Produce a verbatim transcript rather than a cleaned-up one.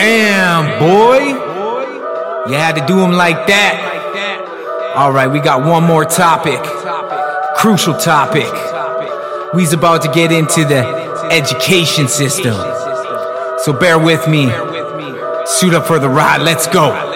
Damn, boy. You had to do him like that. Alright, we got one more topic. Crucial topic. We's about to get into the education system. So bear with me. Suit up for the ride. Let's go.